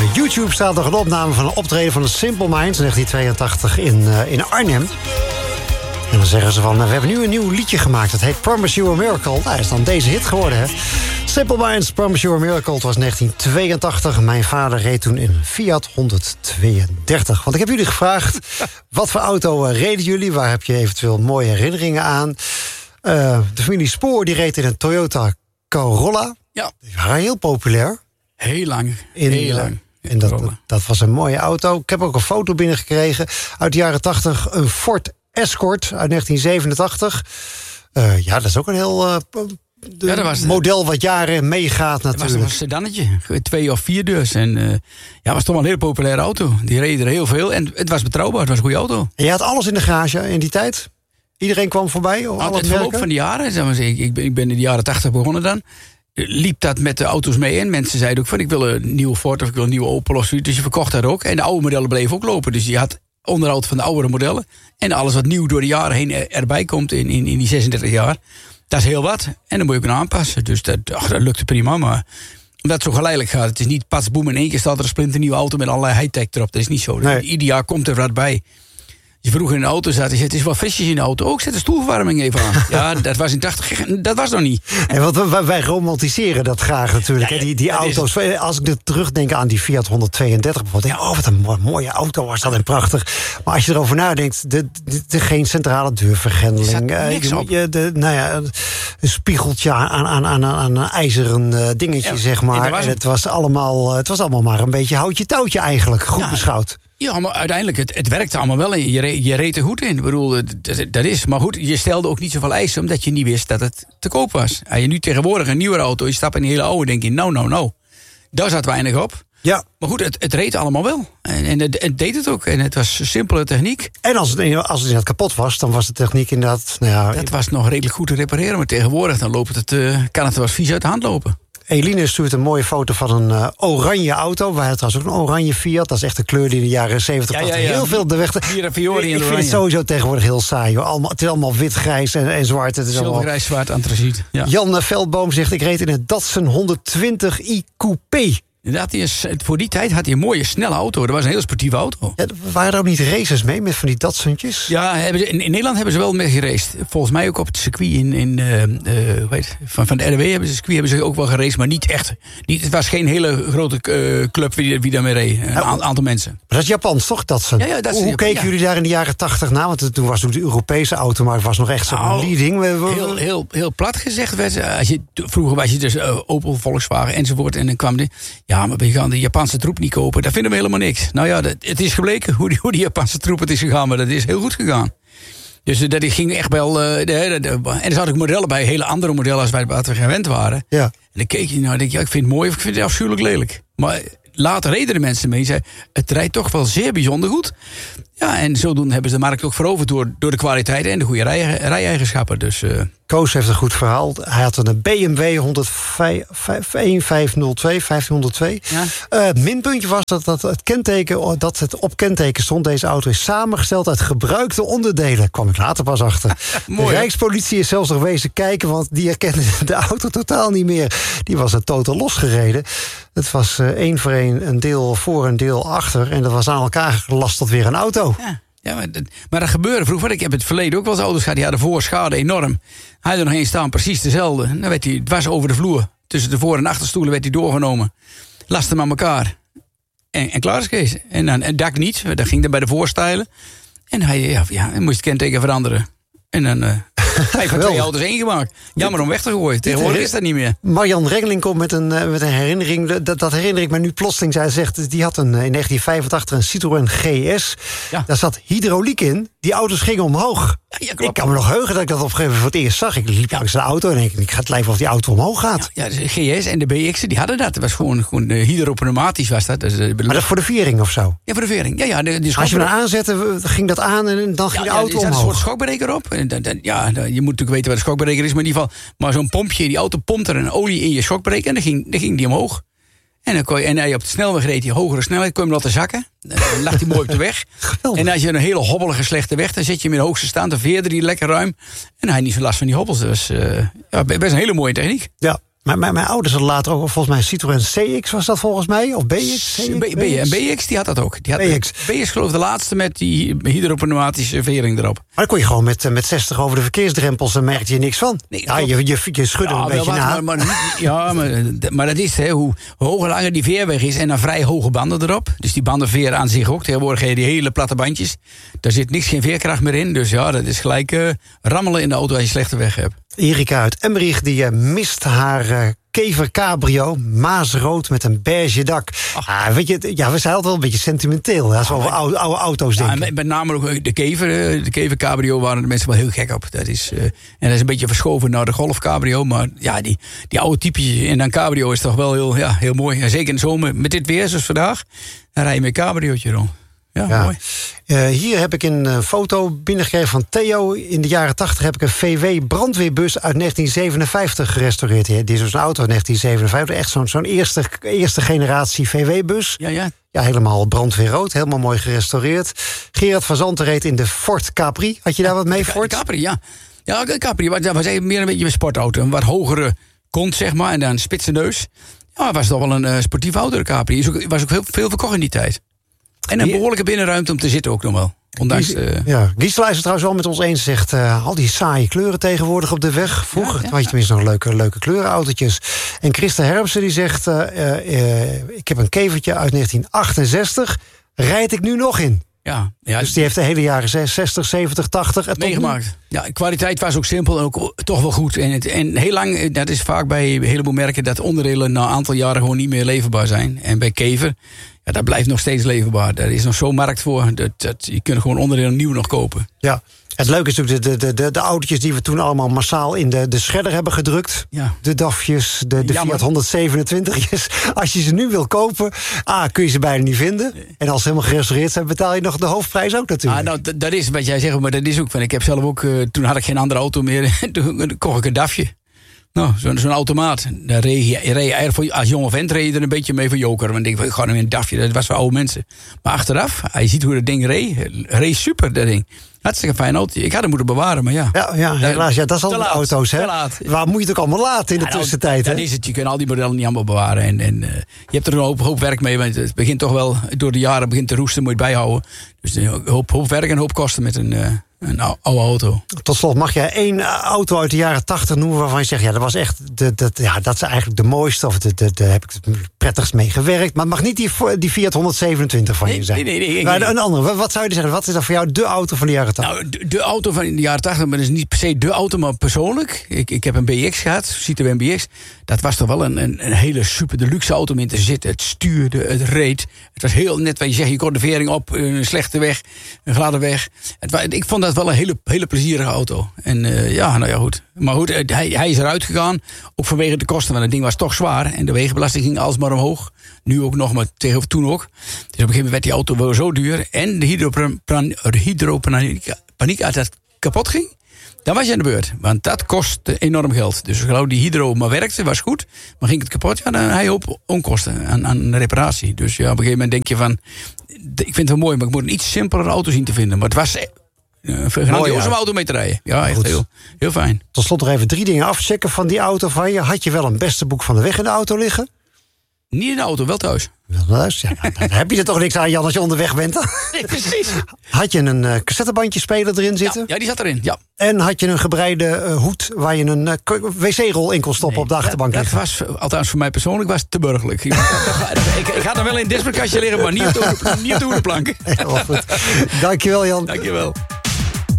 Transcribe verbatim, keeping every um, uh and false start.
YouTube staat nog een opname van een optreden van de Simple Minds in negentien tweeëntachtig in, uh, in Arnhem. En dan zeggen ze van, we hebben nu een nieuw liedje gemaakt. Dat heet Promise You a Miracle. Nou, dat is dan deze hit geworden, hè. Simple Minds, Promise You a Miracle. Het was negentien tweeëntachtig. Mijn vader reed toen in een Fiat honderdtweeëndertig. Want ik heb jullie gevraagd, wat voor auto uh, reden jullie? Waar heb je eventueel mooie herinneringen aan? Uh, de familie Spoor die reed in een Toyota Corolla. Ja. Die waren heel populair. Heel lang, in, heel lang. En dat, dat, dat was een mooie auto. Ik heb ook een foto binnengekregen uit de jaren tachtig. Een Ford Escort uit negentien zevenentachtig. Uh, ja, dat is ook een heel uh, ja, dat was, model wat jaren meegaat natuurlijk. Dat was een sedannetje, twee of vier deurs. En uh, ja, was toch wel een heel populaire auto. Die reden er heel veel en het was betrouwbaar, het was een goede auto. En je had alles in de garage in die tijd? Iedereen kwam voorbij? Nou, het verloop van de jaren, zeg maar, ik, ik ben in de jaren tachtig begonnen dan. Liep dat met de auto's mee en mensen zeiden ook van, ik wil een nieuwe Ford of ik wil een nieuwe Opel of zoiets. Dus je verkocht dat ook. En de oude modellen bleven ook lopen. Dus je had onderhoud van de oudere modellen. En alles wat nieuw door de jaren heen erbij komt in, in, in die zesendertig jaar. Dat is heel wat. En dan moet je kunnen aanpassen. Dus dat, ach, dat lukte prima. Maar omdat het zo geleidelijk gaat. Het is niet pas boem in één keer staat er een splinternieuwe auto met allerlei high-tech erop. Dat is niet zo. Nee. Ieder jaar komt er wat bij. Je vroeger in de auto zat, het is wel frisjes in de auto. Ook, zet de stoelverwarming even aan. Ja, dat was in tachtig, dat was nog niet. En wat wij, wij romantiseren dat graag natuurlijk. Ja, die die auto's, is... als ik terugdenk aan die Fiat honderdtweeëndertig, bijvoorbeeld, denk ik, oh, wat een mooie auto was dat en prachtig. Maar als je erover nadenkt, de, de, de, geen centrale deurvergrendeling. Er niks op. Je, de, nou ja, een spiegeltje aan, aan, aan, aan een ijzeren uh, dingetje, ja, zeg maar. En, en het, was allemaal, het was allemaal maar een beetje houtje touwtje eigenlijk, goed ja, beschouwd. Ja, maar uiteindelijk, het, het werkte allemaal wel en je, re, je reed er goed in. Ik bedoel, dat, dat is. Maar goed, je stelde ook niet zoveel eisen omdat je niet wist dat het te koop was. Als je nu tegenwoordig een nieuwe auto, je stapt in een hele oude, denk je, nou, nou, nou. Daar zat weinig op. Ja. Maar goed, het, het reed allemaal wel. En, en het, het deed het ook. En het was simpele techniek. En als het, als het inderdaad kapot was, dan was de techniek inderdaad... Nou ja, dat was nog redelijk goed te repareren. Maar tegenwoordig dan loopt het, uh, kan het wel eens vies uit de hand lopen. Eline stuurt een mooie foto van een uh, oranje auto. Wij hadden trouwens ook een oranje Fiat. Dat is echt een kleur die in de jaren zeventig ja, ja, ja. heel veel de weg... Hier Fiori ik, ik vind het sowieso tegenwoordig heel saai. Hoor. Allemaal, het is allemaal wit, grijs en, en zwart. Het is Zilver, allemaal... grijs, zwart, antraciet. Ja. Jan Veldboom zegt, ik reed in een Datsun honderdtwintig i Coupé. Dat is, voor die tijd had hij een mooie, snelle auto. Dat was een heel sportieve auto. Ja, waren er ook niet races mee met van die Datsuntjes? Ja, hebben ze, in, in Nederland hebben ze wel mee geraced. Volgens mij ook op het circuit in, in uh, uh, weet, van, van de R W hebben ze, circuit hebben ze ook wel geraced, maar niet echt. Niet, het was geen hele grote uh, club wie, wie daarmee reed. Een a- aantal mensen. Maar dat is Japans, toch? Datsun? Ja, ja, dat is Hoe Japan, keken ja. jullie daar in de jaren tachtig na? Want toen was het de Europese auto, maar het was nog echt zo'n nou, leading. Heel, heel, heel plat gezegd werd. Als je, vroeger was je dus uh, Opel, Volkswagen enzovoort. En dan kwam de. Ja, maar we gaan de Japanse troep niet kopen. Daar vinden we helemaal niks. Nou ja, dat, het is gebleken hoe die, hoe die Japanse troep het is gegaan. Maar dat is heel goed gegaan. Dus uh, dat ging echt wel... Uh, de, de, de, en er zaten ook modellen bij. Hele andere modellen als wij wat we gewend waren. Ja. En dan keek je nou en denk je, ja, ik vind het mooi of ik vind het afschuwelijk lelijk. Maar later reden de mensen mee en zeiden, het rijdt toch wel zeer bijzonder goed. Ja, en zodoende hebben ze de markt ook veroverd door, door de kwaliteit en de goede rij, rij-eigenschappen. Dus, uh... Koos heeft een goed verhaal. Hij had een B M W vijftienhonderdtwee. Ja. Uh, het minpuntje was dat, dat, het kenteken, dat het op kenteken stond. Deze auto is samengesteld uit gebruikte onderdelen. Kwam ik later pas achter. Mooi, de Rijkspolitie is zelfs nog wezen kijken, want die herkende de auto totaal niet meer. Die was er totaal losgereden. Het was uh, één voor één, een deel voor een deel achter. En dat was aan elkaar gelast tot weer een auto. Ja. Ja, maar, dat, maar dat gebeurde vroeger. Ik heb het verleden ook wel eens auto's gehad. Die hadden voor schade enorm. Hij had er nog één staan, precies dezelfde. Dan werd hij dwars over de vloer. Tussen de voor- en achterstoelen werd hij doorgenomen. Laste hem aan elkaar. En, en klaar is Kees. En dan en dak niet. Dat ging dan bij de voorstijlen. En hij, ja, ja, hij moest het kenteken veranderen. En dan... Uh, hij heeft twee auto's één gemaakt. Jammer om weg te gooien. Tegenwoordig is dat niet meer. Marjan Rengeling komt met een, met een herinnering. Dat, dat herinner ik me nu plotseling. Zij zegt, die had een, in negentien vijfentachtig een Citroën G S. Ja. Daar zat hydrauliek in. Die auto's gingen omhoog. Ja, ja, ik kan me nog heugen dat ik dat op een gegeven moment voor het eerst zag. Ik liep langs de auto en ik, ik ga het lijf of die auto omhoog gaat. Ja, ja, de G S en de B X'en die hadden dat. Het was gewoon, gewoon uh, hydropneumatisch was dat. Dus, uh, maar dat is voor de vering of zo? Ja, voor de vering. Ja, ja, de, de als je hem aanzette, ging dat aan en dan ging ja, de auto omhoog. Er zat een soort schokbreker op. En dan, dan, ja, dan, je moet natuurlijk weten wat een schokbreker is. Maar in ieder geval, maar zo'n pompje, die auto pompt er een olie in je schokbreker. En dan ging, dan ging die omhoog. En dan kon je, en als je op de snelweg reed, die hogere snelheid, kon je hem laten zakken. Dan lag hij mooi op de weg. Geweldig. En als je een hele hobbelige, slechte weg, dan zet je hem in de hoogste stand, dan veerde die lekker ruim. En hij had niet zo last van die hobbels. Dus uh, ja, best een hele mooie techniek. Ja. Maar mijn, mijn ouders hadden later ook, volgens mij Citroën C X was dat volgens mij? Of B X? C X? B, B, en B X, die had dat ook. Die had B X. B X geloof ik de laatste met die hydropneumatische vering erop. Maar dan kon je gewoon met, met zestig over de verkeersdrempels, dan merkte je niks van. Nee, ja, je, je, je schudde ja, een beetje wat, na. Maar, maar, ja, maar, maar dat is hè, hoe hoger langer die veerweg is en dan vrij hoge banden erop. Dus die bandenveer aan zich ook. Tegenwoordig heb je die hele platte bandjes. Daar zit niks, geen veerkracht meer in. Dus ja, dat is gelijk uh, rammelen in de auto als je slechte weg hebt. Erika uit Emmerich, die uh, mist haar uh, Kever Cabrio, maasrood met een beige dak. Ah, weet je, ja, we zijn altijd wel een beetje sentimenteel. Als we over oude, oude auto's ja, denken. En met name ook de Kever, de Kever Cabrio waren de mensen wel heel gek op. Dat is, uh, en dat is een beetje verschoven naar de Golf Cabrio. Maar ja, die, die oude types en dan Cabrio is toch wel heel, ja, heel mooi. En zeker in de zomer met dit weer zoals vandaag, dan rij je met een cabriootje rond. Ja, ja, mooi. Uh, hier heb ik een uh, foto binnengekregen van Theo. In de jaren tachtig heb ik een V W brandweerbus uit negentien zevenenvijftig gerestaureerd. Dit is dus een auto uit negentien zevenenvijftig. Echt zo'n zo'n eerste, eerste generatie V W-bus. Ja, ja. Ja, helemaal brandweerrood. Helemaal mooi gerestaureerd. Gerard van Zanten reed in de Ford Capri. Had je daar wat mee, Ford? De Capri, ja. Ja, de Capri was, was meer een beetje een sportauto. Een wat hogere kont, zeg maar. En dan een spitse neus. Ja, was toch wel een uh, sportieve auto, de Capri. Is ook, was ook heel veel verkocht in die tijd. En een behoorlijke binnenruimte om te zitten ook nog wel. Ondanks, uh... ja, Gisela is het trouwens wel met ons eens. Zegt, uh, al die saaie kleuren tegenwoordig op de weg. Vroeger ja, ja, had je tenminste nog leuke, leuke kleurenautootjes. En Christa Hermsen die zegt... Uh, uh, ik heb een kevertje uit negentien achtenzestig. Rijd ik nu nog in? Ja, ja, dus die heeft de hele jaren zestig, zeventig, tachtig... Het meegemaakt. Ja, de kwaliteit was ook simpel en ook toch wel goed. En, het, en heel lang, dat is vaak bij een heleboel merken... dat onderdelen na een aantal jaren gewoon niet meer leverbaar zijn. En bij Kever, ja, dat blijft nog steeds leverbaar. Daar is nog zo'n markt voor. Dat, dat, je kunt gewoon onderdelen nieuw nog kopen. Ja. Het leuke is natuurlijk de, de, de, de autootjes die we toen allemaal massaal in de, de shredder hebben gedrukt. Ja. De DAFjes, de, de Fiat honderdzevenentwintig's. Als je ze nu wil kopen, A, kun je ze bijna niet vinden. En als ze helemaal gerestaureerd zijn, betaal je nog de hoofdprijs ook natuurlijk. Ah, nou, d- dat is wat jij zegt, maar dat is ook van. Ik heb zelf ook, uh, toen had ik geen andere auto meer. Toen kocht ik een DAFje. Nou, zo'n, zo'n automaat. Daar reed je, reed je eigenlijk voor, als jonge vent reed je er een beetje mee voor joker. Want ik denk, ik ga nu in een DAFje, dat was voor oude mensen. Maar achteraf, je ziet hoe dat ding reed. Reed super, dat ding. Hartstikke fijn auto. Ik had hem moeten bewaren, maar ja. Ja, ja helaas. Ja, dat is al de auto's, hè? Waar moet je het ook allemaal laten in de ja, tussentijd, hè? Dat is het. Je kunt al die modellen niet allemaal bewaren. En, en uh, je hebt er een hoop, hoop werk mee. Want het begint toch wel, door de jaren begint te roesten, moet je het bijhouden. Dus een hoop, hoop werk en een hoop kosten met een... Uh, Een oude auto. Tot slot, mag jij één auto uit de jaren tachtig noemen... waarvan je zegt, ja, dat was echt de, de, ja, dat is eigenlijk de mooiste... of de, de, de, daar heb ik het prettigst mee gewerkt. Maar het mag niet die, die Fiat honderdzevenentwintig van nee, je zijn. Nee, nee, nee. Maar nee. een andere, wat zou je zeggen? Wat is dan voor jou de auto van de jaren tachtig? Nou, de, de auto van de jaren tachtig, maar dat is niet per se de auto... maar persoonlijk. Ik, ik heb een B X gehad, Citroën B X. Dat was toch wel een, een, een hele super deluxe auto om in te zitten. Het stuurde, het reed. Het was heel net wat je zegt, je kon de vering op... een slechte weg, een gladde weg. Het was, ik vond dat wel een hele, hele plezierige auto. En uh, ja, nou ja, goed. Maar goed, hij, hij is eruit gegaan. Ook vanwege de kosten, want het ding was toch zwaar. En de wegenbelasting ging alsmaar omhoog. Nu ook nog, maar tegen toen ook. Dus op een gegeven moment werd die auto wel zo duur. En de hydropaniek uit dat kapot ging. Dan was je aan de beurt. Want dat kostte enorm geld. Dus ik geloof die hydro maar werkte, was goed. Maar ging het kapot, ja, dan had je op onkosten aan, aan reparatie. Dus ja, op een gegeven moment denk je van... Ik vind het wel mooi, maar ik moet een iets simpeler auto zien te vinden. Maar het was... Een grandioze auto mee te rijden. Ja, echt heel, heel fijn. Tot slot nog even drie dingen afchecken van die auto van je. Had je wel een beste boek van de weg in de auto liggen? Niet in de auto, wel thuis. Wel thuis? Ja, nou, dan heb je er toch niks aan, Jan, als je onderweg bent. Nee, precies. Had je een uh, cassettebandje speler erin zitten? Ja, ja, die zat erin, ja. En had je een gebreide uh, hoed waar je een uh, wc-rol in kon stoppen nee, op de achterbank dat, dat was, althans voor mij persoonlijk, was te burgerlijk. ik, ik, ik had er wel in het despertkastje liggen, maar niet op de, niet op de hoedenplank. Heel goed. Dankjewel, Jan. Dankjewel.